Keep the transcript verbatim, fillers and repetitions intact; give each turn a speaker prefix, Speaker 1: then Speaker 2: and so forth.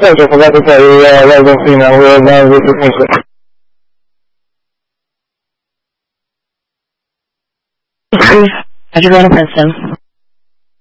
Speaker 1: I forgot to tell you, uh, residency now, we're now with the music.
Speaker 2: Roger, go to Princeton.